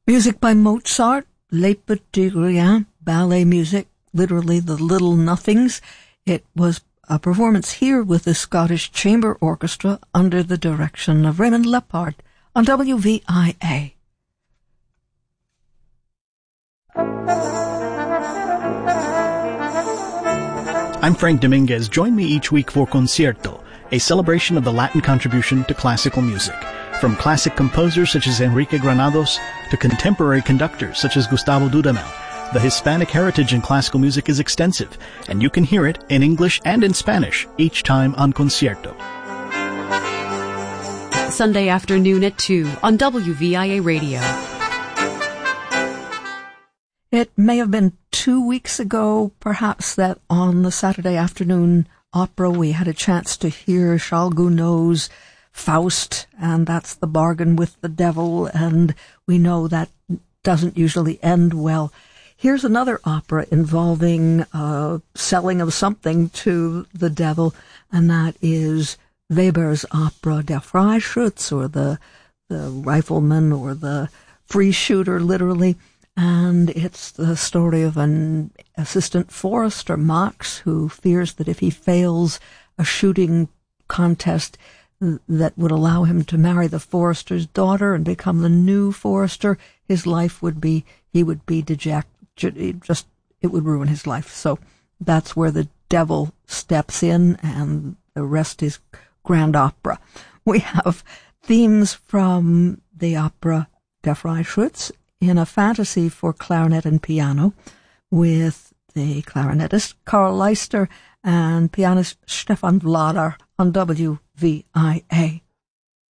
Music by Mozart, Les Petits Riens, ballet music, literally the Little Nothings. It was a performance here with the Scottish Chamber Orchestra under the direction of Raymond Lepard on WVIA. I'm Frank Dominguez. Join me each week for Concierto, a celebration of the Latin contribution to classical music. From classic composers such as Enrique Granados to contemporary conductors such as Gustavo Dudamel, the Hispanic heritage in classical music is extensive, and you can hear it in English and in Spanish each time on Concierto. Sunday afternoon at 2 on WVIA Radio. It may have been 2 weeks ago, perhaps, that on the Saturday afternoon opera we had a chance to hear Charles Gounod's Faust, and that's the bargain with the devil, and we know that doesn't usually end well. Here's another opera involving selling of something to the devil, and that is Weber's opera Der Freischütz, or the rifleman, or the free shooter, literally. And it's the story of an assistant forester, Max, who fears that if he fails a shooting contest that would allow him to marry the forester's daughter and become the new forester, his life would be, he would be dejected. It would ruin his life. So that's where the devil steps in, and the rest is grand opera. We have themes from the opera Der Freischütz in a fantasy for clarinet and piano with the clarinetist Karl Leister and pianist Stefan Vlader on WVIA.